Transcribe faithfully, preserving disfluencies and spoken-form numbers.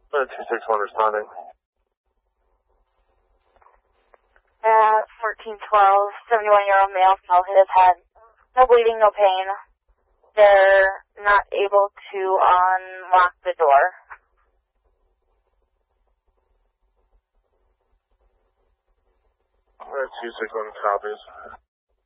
Uh, two six one responding. At fourteen twelve, seventy-one-year-old male fell, hit his head. No bleeding, no pain. They're not able to unlock the door. Uh, two six one copies.